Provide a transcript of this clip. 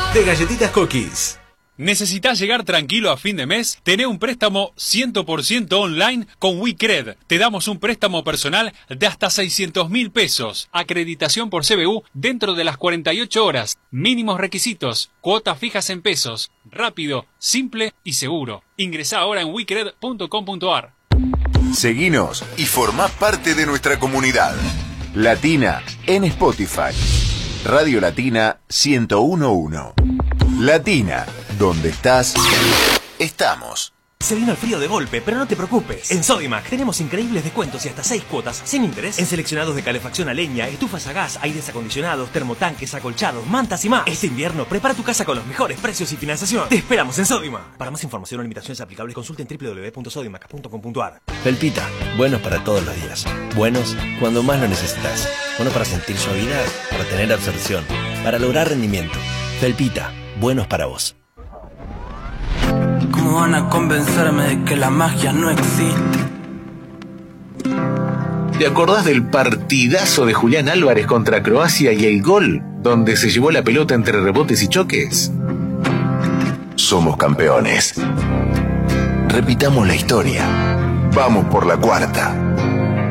de Galletitas Cookies. ¿Necesitas llegar tranquilo a fin de mes? Tené un préstamo 100% online con WeCred. Te damos un préstamo personal de hasta 600.000 pesos. Acreditación por CBU dentro de las 48 horas. Mínimos requisitos. Cuotas fijas en pesos. Rápido, simple y seguro. Ingresá ahora en wecred.com.ar. Seguinos y formá parte de nuestra comunidad. Latina en Spotify. Radio Latina 101.1. Latina, donde estás, estamos. Se vino el frío de golpe, pero no te preocupes. En Sodimac tenemos increíbles descuentos y hasta 6 cuotas sin interés en seleccionados de calefacción a leña, estufas a gas, aires acondicionados, termotanques, acolchados, mantas y más. Este invierno prepara tu casa con los mejores precios y financiación. Te esperamos en Sodimac. Para más información o limitaciones aplicables consulte en www.sodimac.com.ar. Felpita, buenos para todos los días. Buenos cuando más lo necesitas. Buenos para sentir suavidad, para tener absorción, para lograr rendimiento. Felpita, buenos para vos. ¿Cómo van a convencerme de que la magia no existe? ¿Te acordás del partidazo de Julián Álvarez contra Croacia y el gol donde se llevó la pelota entre rebotes y choques? Somos campeones. Repitamos la historia. Vamos por la cuarta.